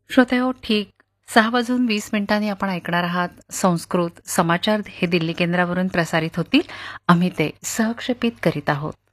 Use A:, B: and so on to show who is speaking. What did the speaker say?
A: श्रोतेहो, ठीक 6:20 आपण ऐकणार आहात संस्कृत समाचार हे दिल्ली केंद्रावरून प्रसारित होतील. आम्ही ते सहक्षेपित करीत आहोत.